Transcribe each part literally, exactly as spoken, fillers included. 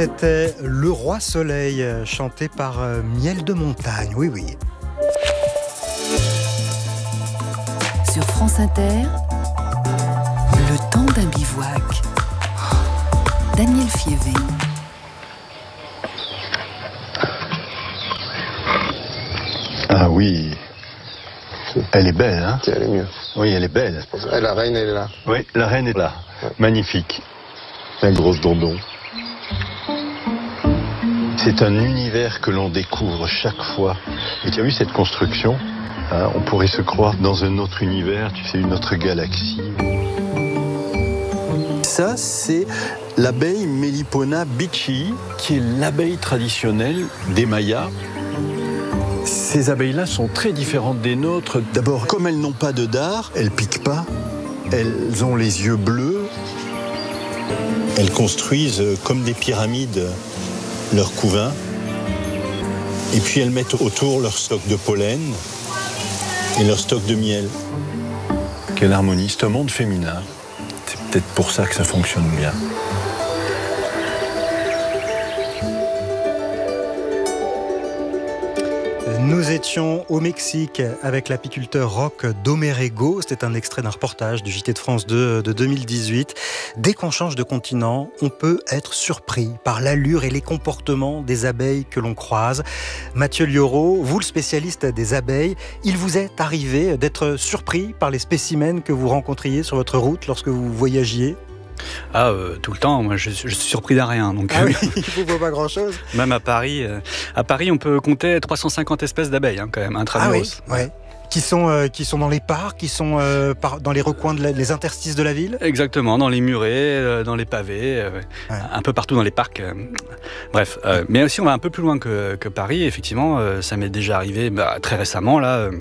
C'était Le Roi Soleil, chanté par Miel de Montagne. Oui, oui. Sur France Inter, le temps d'un bivouac. Daniel Fievé. Ah oui, elle est belle, hein? Elle est mieux. Oui, elle est belle. Et la reine, elle est là. Oui, la reine est là. Ouais. Magnifique. La grosse dondon. C'est un univers que l'on découvre chaque fois. Et tu as vu cette construction, hein, on pourrait se croire dans un autre univers, tu sais, une autre galaxie. Ça, c'est l'abeille Melipona bichii, qui est l'abeille traditionnelle des Mayas. Ces abeilles-là sont très différentes des nôtres. D'abord, comme elles n'ont pas de dard, elles piquent pas. Elles ont les yeux bleus. Elles construisent comme des pyramides leur couvain. Et puis elles mettent autour leur stock de pollen et leur stock de miel. Quelle harmonie, c'est un monde féminin. C'est peut-être pour ça que ça fonctionne bien. Nous étions au Mexique avec l'apiculteur Roch Domerego. C'était un extrait d'un reportage du J T de France deux de deux mille dix-huit. Dès qu'on change de continent, on peut être surpris par l'allure et les comportements des abeilles que l'on croise. Mathieu Liauraud, vous le spécialiste des abeilles, il vous est arrivé d'être surpris par les spécimens que vous rencontriez sur votre route lorsque vous voyagiez ? Ah, euh, tout le temps. Moi, je, je suis surpris d'un rien. Donc, ah oui, il ne vous voit pas grand-chose. Même à Paris, euh, à Paris, on peut compter trois cent cinquante espèces d'abeilles, hein, quand même, intramuros. Ah oui, ouais. Qui sont, euh, qui sont dans les parcs, qui sont euh, par, dans les recoins, de la, les interstices de la ville. Exactement, dans les murets, euh, dans les pavés, euh, ouais. Un peu partout dans les parcs. Euh, bref, euh, mais aussi on va un peu plus loin que, que Paris. Effectivement, euh, ça m'est déjà arrivé bah, très récemment là. Euh,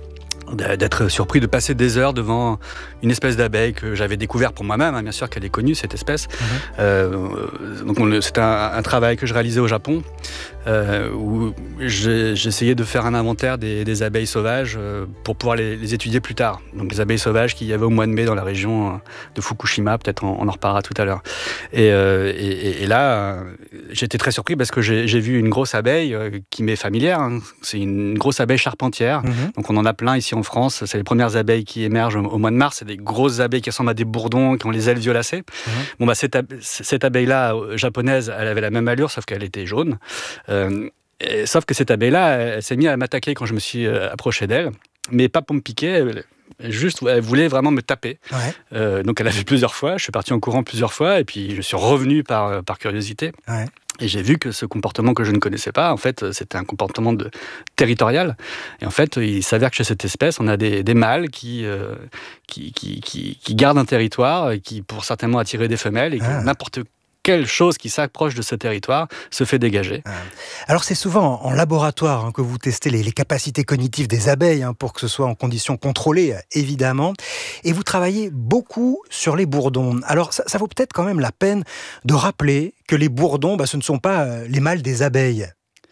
d'être surpris de passer des heures devant une espèce d'abeille que j'avais découvert pour moi-même, hein, bien sûr qu'elle est connue cette espèce. Mmh. Euh, donc on, c'était un, un travail que je réalisais au Japon euh, où j'ai, j'essayais de faire un inventaire des, des abeilles sauvages euh, pour pouvoir les, les étudier plus tard. Donc les abeilles sauvages qu'il y avait au mois de mai dans la région de Fukushima, peut-être on, on en reparlera tout à l'heure. Et, euh, et, et là, euh, j'étais très surpris parce que j'ai, j'ai vu une grosse abeille euh, qui m'est familière. Hein. C'est une grosse abeille charpentière. Mmh. Donc on en a plein ici en France, c'est les premières abeilles qui émergent au mois de mars. C'est des grosses abeilles qui ressemblent à des bourdons, qui ont les ailes violacées. Mmh. Bon, bah, cette, ab- cette abeille-là, japonaise, elle avait la même allure, sauf qu'elle était jaune. Euh, et, sauf que cette abeille-là, elle, elle s'est mise à m'attaquer quand je me suis euh, approché d'elle. Mais pas pour me piquer, elle, juste, elle voulait vraiment me taper. Ouais. Euh, donc elle a fait plusieurs fois, je suis parti en courant plusieurs fois, et puis je suis revenu par, par curiosité. Ouais. Et j'ai vu que ce comportement que je ne connaissais pas, en fait, c'était un comportement de, territorial. Et en fait, il s'avère que chez cette espèce, on a des, des mâles qui, euh, qui, qui, qui, qui gardent un territoire, et qui, pour certainement attirer des femelles, et que ah. n'importe quelle chose qui s'approche de ce territoire se fait dégager. Alors c'est souvent en laboratoire hein, que vous testez les, les capacités cognitives des abeilles, hein, pour que ce soit en conditions contrôlées, évidemment. Et vous travaillez beaucoup sur les bourdons. Alors ça, ça vaut peut-être quand même la peine de rappeler que les bourdons, bah, ce ne sont pas les mâles des abeilles.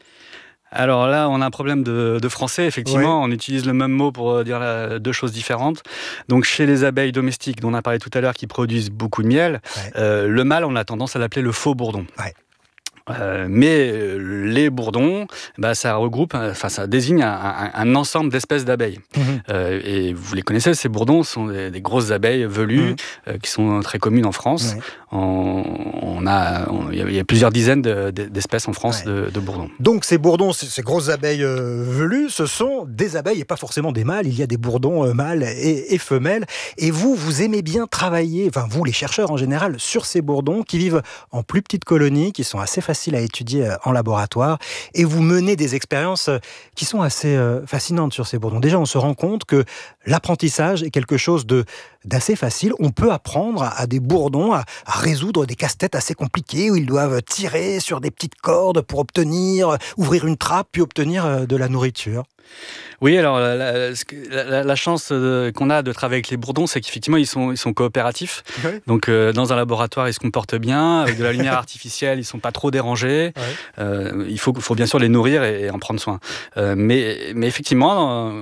Alors là, on a un problème de, de français, effectivement. Oui. On utilise le même mot pour dire la, deux choses différentes. Donc, chez les abeilles domestiques, dont on a parlé tout à l'heure, qui produisent beaucoup de miel, ouais. euh, le mâle, on a tendance à l'appeler le faux bourdon. Ouais. Euh, mais euh, les bourdons, bah, ça regroupe, enfin ça désigne un, un, un ensemble d'espèces d'abeilles. Mmh. Euh, et vous les connaissez, ces bourdons sont des, des grosses abeilles velues mmh. euh, qui sont très communes en France. Ouais. On, on a, il y a plusieurs dizaines de, de, d'espèces en France ouais. de, de bourdons. Donc ces bourdons, ces, ces grosses abeilles euh, velues, ce sont des abeilles et pas forcément des mâles. Il y a des bourdons euh, mâles et, et femelles. Et vous, vous aimez bien travailler, enfin vous les chercheurs en général, sur ces bourdons qui vivent en plus petites colonies, qui sont assez faciles facile à étudier en laboratoire, et vous menez des expériences qui sont assez fascinantes sur ces bourdons. Déjà, on se rend compte que l'apprentissage est quelque chose de, d'assez facile. On peut apprendre à des bourdons à, à résoudre des casse-têtes assez compliqués où ils doivent tirer sur des petites cordes pour obtenir, ouvrir une trappe puis obtenir de la nourriture. Oui, alors la, la, la, la chance de, qu'on a de travailler avec les bourdons, c'est qu'effectivement ils sont, ils sont coopératifs. Oui. Donc euh, dans un laboratoire, ils se comportent bien, avec de la lumière artificielle, ils sont pas trop dérangés. Oui. Euh, il faut, faut bien sûr les nourrir et, et en prendre soin. Euh, mais, mais effectivement, en,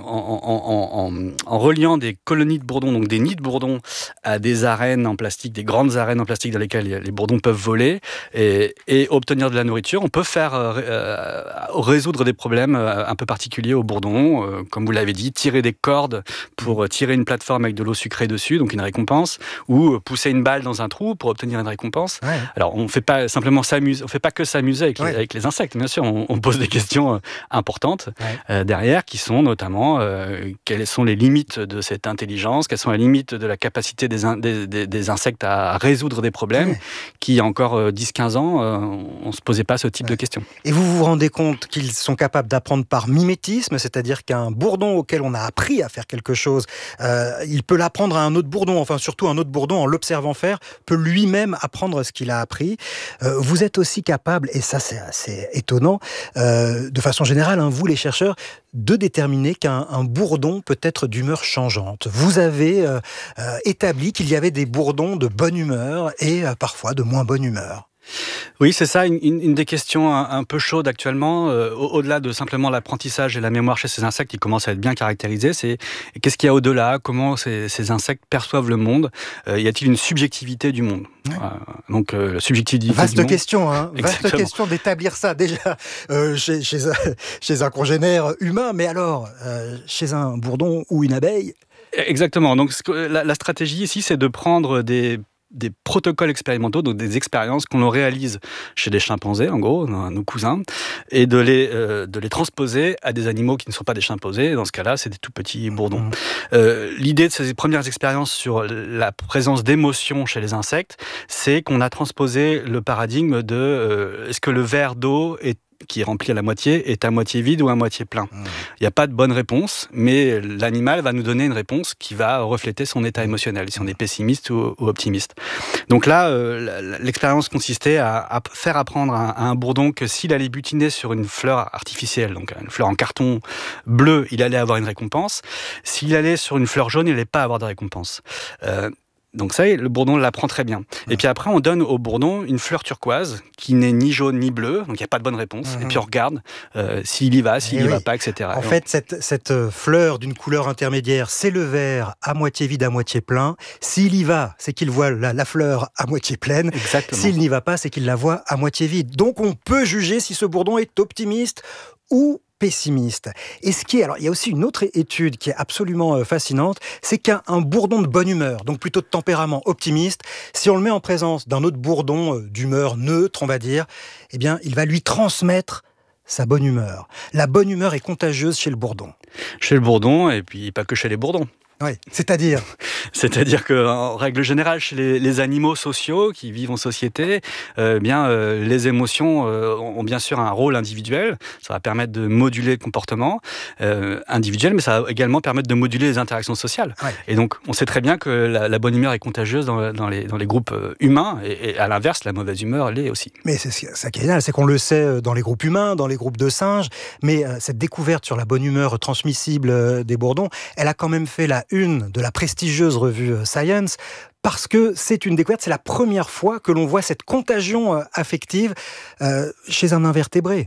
en, en, en, en reliant des colonies de bourdons, donc des nids de bourdons, à des arènes en plastique, des grandes arènes en plastique dans lesquelles les bourdons peuvent voler et, et obtenir de la nourriture, on peut faire euh, résoudre des problèmes un peu particuliers aux bourdons. Comme vous l'avez dit, tirer des cordes pour tirer une plateforme avec de l'eau sucrée dessus, donc une récompense, ou pousser une balle dans un trou pour obtenir une récompense. Ouais. Alors, on ne fait pas simplement s'amuser, on fait pas que s'amuser avec, ouais. les, avec les insectes, bien sûr, on, on pose des questions euh, importantes ouais. euh, derrière, qui sont notamment euh, quelles sont les limites de cette intelligence, quelles sont les limites de la capacité des, in, des, des, des insectes à résoudre des problèmes, ouais. qui, il y a encore euh, dix à quinze ans, euh, on ne se posait pas ce type ouais. de questions. Et vous vous rendez compte qu'ils sont capables d'apprendre par mimétisme, c'est-à-dire qu'un un bourdon auquel on a appris à faire quelque chose, euh, il peut l'apprendre à un autre bourdon, enfin surtout un autre bourdon en l'observant faire, peut lui-même apprendre ce qu'il a appris. Euh, vous êtes aussi capable, et ça c'est assez étonnant, euh, de façon générale, hein, vous les chercheurs, de déterminer qu'un un bourdon peut être d'humeur changeante. Vous avez euh, euh, établi qu'il y avait des bourdons de bonne humeur et euh, parfois de moins bonne humeur. Oui, c'est ça, une, une des questions un, un peu chaudes actuellement, euh, au, au-delà de simplement l'apprentissage et la mémoire chez ces insectes qui commencent à être bien caractérisés, c'est qu'est-ce qu'il y a au-delà, comment ces, ces insectes perçoivent le monde, euh, y a-t-il une subjectivité du monde ? Ouais. euh, Donc, euh, subjectivité Vaste du monde. question, hein. Vaste question d'établir ça, déjà, euh, chez, chez, un, chez un congénère humain, mais alors, euh, chez un bourdon ou une abeille ? Exactement, donc la, la stratégie ici, c'est de prendre des des protocoles expérimentaux, donc des expériences qu'on réalise chez des chimpanzés, en gros, nos cousins, et de les, euh, de les transposer à des animaux qui ne sont pas des chimpanzés. Dans ce cas-là, c'est des tout petits bourdons. Mmh. Euh, l'idée de ces premières expériences sur la présence d'émotions chez les insectes, c'est qu'on a transposé le paradigme de euh, est-ce que le verre d'eau est qui est rempli à la moitié, est à moitié vide ou à moitié plein. Il mmh. n'y a pas de bonne réponse, mais l'animal va nous donner une réponse qui va refléter son état émotionnel, si on est pessimiste ou, ou optimiste. Donc là, euh, l'expérience consistait à, à faire apprendre à, à un bourdon que s'il allait butiner sur une fleur artificielle, donc une fleur en carton bleu, il allait avoir une récompense. S'il allait sur une fleur jaune, il n'allait pas avoir de récompense. Euh, Donc ça, le bourdon l'apprend très bien. Et puis après, on donne au bourdon une fleur turquoise qui n'est ni jaune ni bleue, donc il n'y a pas de bonne réponse. Mmh. Et puis on regarde euh, s'il y va, s'il n'y oui. va pas, et cetera. En donc... fait, cette, cette fleur d'une couleur intermédiaire, c'est le verre à moitié vide, à moitié plein. S'il y va, c'est qu'il voit la, la fleur à moitié pleine. Exactement. S'il n'y va pas, c'est qu'il la voit à moitié vide. Donc on peut juger si ce bourdon est optimiste ou pessimiste. Et ce qui est, alors il y a aussi une autre étude qui est absolument fascinante, c'est qu'un un bourdon de bonne humeur, donc plutôt de tempérament optimiste, si on le met en présence d'un autre bourdon d'humeur neutre, on va dire, eh bien, il va lui transmettre sa bonne humeur. La bonne humeur est contagieuse chez le bourdon. Chez le bourdon, et puis pas que chez les bourdons. Oui, c'est-à-dire C'est-à-dire qu'en règle générale, chez les, les animaux sociaux qui vivent en société, euh, bien, euh, les émotions euh, ont bien sûr un rôle individuel. Ça va permettre de moduler le comportement euh, individuel, mais ça va également permettre de moduler les interactions sociales. Ouais. Et donc, on sait très bien que la, la bonne humeur est contagieuse dans, dans, les, dans les groupes humains, et, et à l'inverse, la mauvaise humeur, elle l'est aussi. Mais c'est ça qui est génial, c'est qu'on le sait dans les groupes humains, dans les groupes de singes, mais euh, cette découverte sur la bonne humeur transmissible euh, des bourdons, elle a quand même fait la une de la prestigieuse revue Science, parce que c'est une découverte, c'est la première fois que l'on voit cette contagion affective euh, chez un invertébré.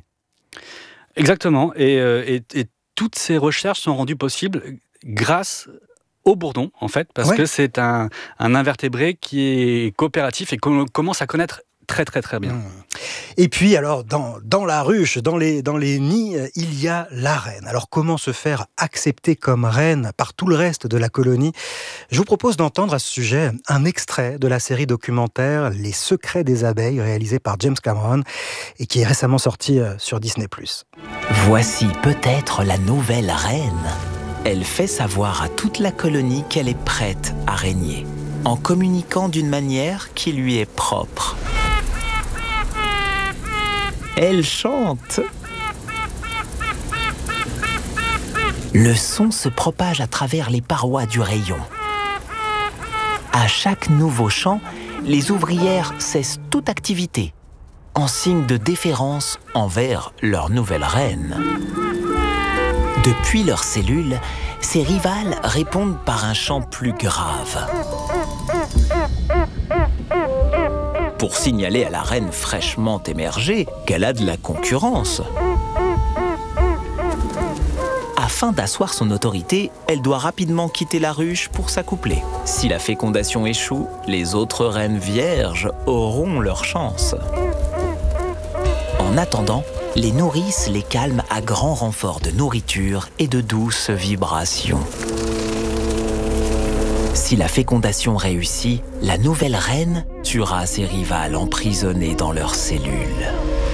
Exactement, et, et, et toutes ces recherches sont rendues possibles grâce au bourdon, en fait, parce ouais. que c'est un, un invertébré qui est coopératif et qu'on commence à connaître très très très bien. Et puis alors dans, dans la ruche, dans les, dans les nids, il y a la reine. Alors comment se faire accepter comme reine par tout le reste de la colonie ? Je vous propose d'entendre à ce sujet un extrait de la série documentaire Les secrets des abeilles, réalisée par James Cameron et qui est récemment sorti sur Disney plus. Voici peut-être la nouvelle reine. Elle fait savoir à toute la colonie qu'elle est prête à régner, en communiquant d'une manière qui lui est propre. Elle chante. Le son se propage à travers les parois du rayon. À chaque nouveau chant, les ouvrières cessent toute activité, en signe de déférence envers leur nouvelle reine. Depuis leurs cellules, ses rivales répondent par un chant plus grave. Pour signaler à la reine fraîchement émergée qu'elle a de la concurrence. Afin d'asseoir son autorité, elle doit rapidement quitter la ruche pour s'accoupler. Si la fécondation échoue, les autres reines vierges auront leur chance. En attendant, les nourrices les calment à grand renfort de nourriture et de douces vibrations. Si la fécondation réussit, la nouvelle reine tuera ses rivales emprisonnées dans leurs cellules.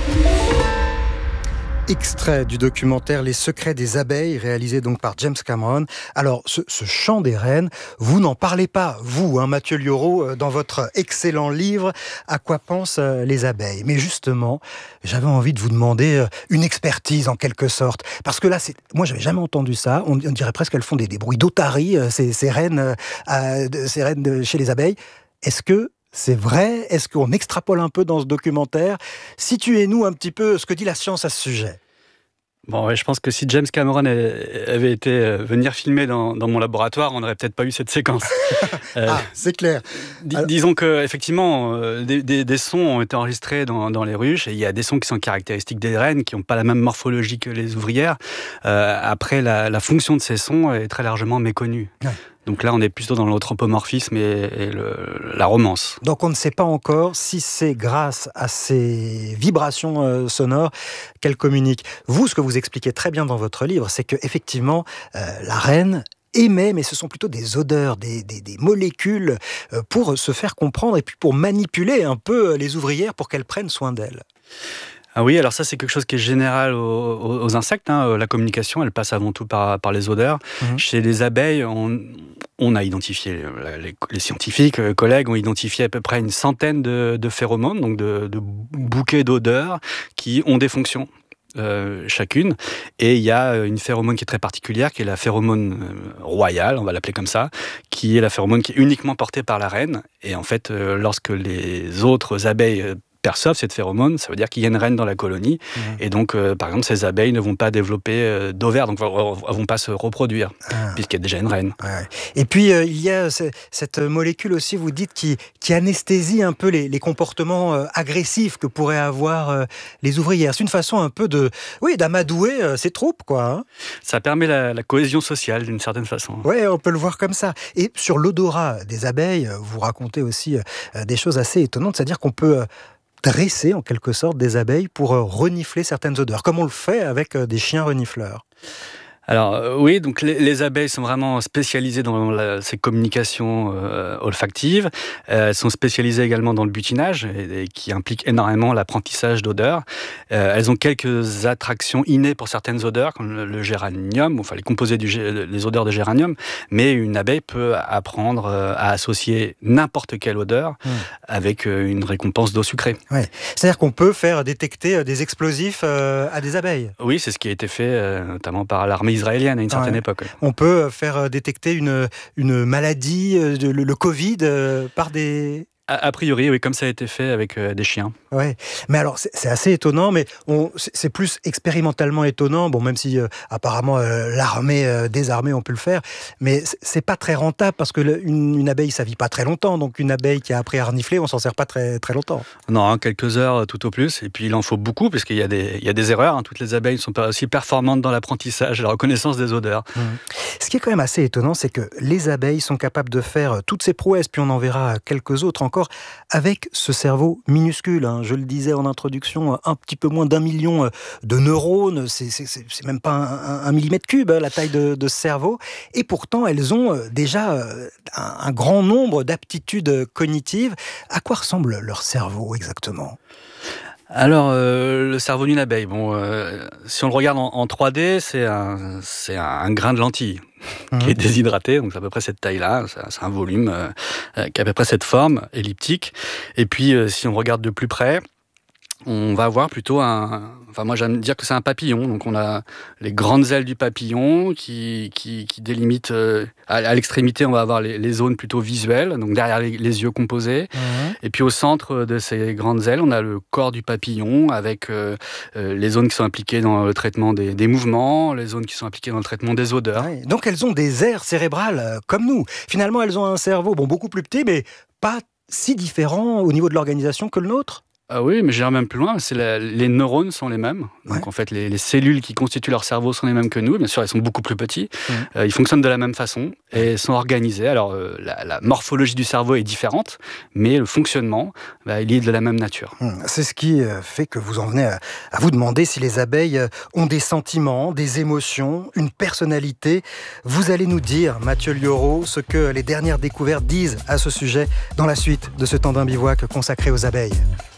Extrait du documentaire Les secrets des abeilles, réalisé donc par James Cameron. Alors, ce, ce chant des reines, vous n'en parlez pas, vous, hein, Mathieu Liauraud, dans votre excellent livre « À quoi pensent les abeilles ?» Mais justement, j'avais envie de vous demander une expertise en quelque sorte. Parce que là, c'est, moi, j'avais jamais entendu ça. On, on dirait presque qu'elles font des, des bruits d'otaries, ces, ces reines, euh, ces reines de, chez les abeilles. Est-ce que c'est vrai? Est-ce qu'on extrapole un peu dans ce documentaire? Situez-nous un petit peu ce que dit la science à ce sujet. Bon, ouais, je pense que si James Cameron avait été euh, venir filmer dans, dans mon laboratoire, on n'aurait peut-être pas eu cette séquence. euh, ah, c'est clair. Dis, Alors... Disons que effectivement, euh, des, des, des sons ont été enregistrés dans, dans les ruches, et il y a des sons qui sont caractéristiques des reines, qui n'ont pas la même morphologie que les ouvrières. Euh, après, la, la fonction de ces sons est très largement méconnue. Ouais. Donc là, on est plutôt dans l'anthropomorphisme et, et le, la romance. Donc on ne sait pas encore si c'est grâce à ces vibrations euh, sonores qu'elle communique. Vous, ce que vous expliquez très bien dans votre livre, c'est qu'effectivement, euh, la reine émet, mais ce sont plutôt des odeurs, des, des, des molécules euh, pour se faire comprendre et puis pour manipuler un peu les ouvrières pour qu'elles prennent soin d'elles. Ah oui, alors ça c'est quelque chose qui est général aux, aux, aux insectes. Hein. La communication, elle passe avant tout par, par les odeurs. Mmh. Chez les abeilles, on, on a identifié, les, les scientifiques, les collègues ont identifié à peu près une centaine de, de phéromones, donc de, de bouquets d'odeurs qui ont des fonctions. Euh, chacune, et il y a une phéromone qui est très particulière, qui est la phéromone royale, on va l'appeler comme ça, qui est la phéromone qui est uniquement portée par la reine, et en fait, euh, lorsque les autres abeilles euh, perçoivent cette phéromone, ça veut dire qu'il y a une reine dans la colonie, mmh. et donc, euh, par exemple, ces abeilles ne vont pas développer euh, d'ovaires, donc elles ne vont pas se reproduire, ah. puisqu'il y a déjà une reine. Ouais. Et puis, euh, il y a ce, cette molécule aussi, vous dites, qui, qui anesthésie un peu les, les comportements euh, agressifs que pourraient avoir euh, les ouvrières. C'est une façon un peu de, oui, d'amadouer euh, ces troupes, quoi. Hein. Ça permet la, la cohésion sociale, d'une certaine façon. Oui, on peut le voir comme ça. Et sur l'odorat des abeilles, vous racontez aussi euh, des choses assez étonnantes, c'est-à-dire qu'on peut... Euh, dresser en quelque sorte des abeilles pour renifler certaines odeurs, comme on le fait avec des chiens renifleurs. Alors euh, oui, donc les, les abeilles sont vraiment spécialisées dans la, ces communications euh, olfactives. Euh, elles sont spécialisées également dans le butinage, et, et qui implique énormément l'apprentissage d'odeurs. Euh, elles ont quelques attractions innées pour certaines odeurs, comme le, le géranium, enfin les composés du les odeurs de géranium. Mais une abeille peut apprendre à associer n'importe quelle odeur mmh. avec une récompense d'eau sucrée. Ouais. C'est-à-dire qu'on peut faire détecter des explosifs euh, à des abeilles. Oui, c'est ce qui a été fait euh, notamment par l'armée israélienne à une certaine ouais. époque. On peut faire détecter une, une maladie, le, le Covid, par des... A, a priori, oui, comme ça a été fait avec euh, des chiens. Ouais, mais alors c'est, c'est assez étonnant, mais on, c'est, c'est plus expérimentalement étonnant. Bon, même si euh, apparemment euh, l'armée, euh, des armées ont pu le faire, mais c'est, c'est pas très rentable parce que le, une, une abeille, ça vit pas très longtemps. Donc une abeille qui a appris à renifler, on s'en sert pas très très longtemps. Non, hein, quelques heures tout au plus. Et puis il en faut beaucoup parce qu'il y a des il y a des erreurs. Hein. Toutes les abeilles sont pas aussi performantes dans l'apprentissage et la reconnaissance des odeurs. Mmh. Ce qui est quand même assez étonnant, c'est que les abeilles sont capables de faire toutes ces prouesses, puis on en verra quelques autres encore, avec ce cerveau minuscule. Hein. Je le disais en introduction, un petit peu moins d'un million de neurones, c'est, c'est, c'est même pas un, un millimètre cube, hein, la taille de, de ce cerveau. Et pourtant, elles ont déjà un, un grand nombre d'aptitudes cognitives. À quoi ressemble leur cerveau exactement ? Alors, euh, le cerveau d'une abeille, bon, euh, si on le regarde en, en trois D, c'est un, c'est un grain de lentilles mmh. qui est déshydraté, donc c'est à peu près cette taille-là, c'est, c'est un volume euh, qui a à peu près cette forme elliptique. Et puis, euh, si on regarde de plus près, on va avoir plutôt un... Enfin, moi, j'aime dire que c'est un papillon. Donc, on a les grandes ailes du papillon qui, qui, qui délimitent... Euh, à, à l'extrémité, on va avoir les, les zones plutôt visuelles, donc derrière les, les yeux composés. Mmh. Et puis, au centre de ces grandes ailes, on a le corps du papillon avec euh, euh, les zones qui sont impliquées dans le traitement des, des mouvements, les zones qui sont impliquées dans le traitement des odeurs. Ouais, donc, elles ont des aires cérébrales euh, comme nous. Finalement, elles ont un cerveau bon, beaucoup plus petit, mais pas si différent au niveau de l'organisation que le nôtre. Ah oui, mais j'irai même plus loin, c'est la, les neurones sont les mêmes. Donc ouais. en fait, les, les cellules qui constituent leur cerveau sont les mêmes que nous. Bien sûr, elles sont beaucoup plus petites. Mmh. Euh, ils fonctionnent de la même façon et sont organisés. Alors, euh, la, la morphologie du cerveau est différente, mais le fonctionnement, bah, il est de la même nature. Mmh. C'est ce qui fait que vous en venez à, à vous demander si les abeilles ont des sentiments, des émotions, une personnalité. Vous allez nous dire, Mathieu Liauraud, ce que les dernières découvertes disent à ce sujet dans la suite de ce temps d'un bivouac consacré aux abeilles.